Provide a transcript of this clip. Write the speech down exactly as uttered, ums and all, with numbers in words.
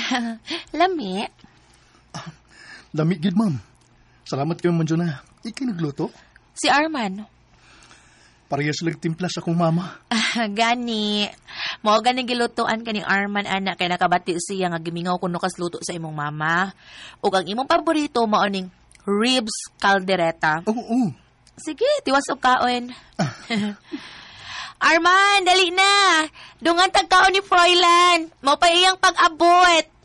Lami. Lami gid, ma'am. Salamat kayo man dyan na. Ikay nagluto. Si Arman. Parehas lang timpla sa akong mama. Ah, gani. Mao gani gilutoan kaning Arman anak kay nakabati siya nga gimingaw kuno kas luto sa imong mama. Ug ang imong paborito mao ning ribs caldereta. Oo, oo. Sige, tiwas og kaon. Arman, dali na. Dungan tagkaon ni Froilan. Mao pa iyang pag-abot.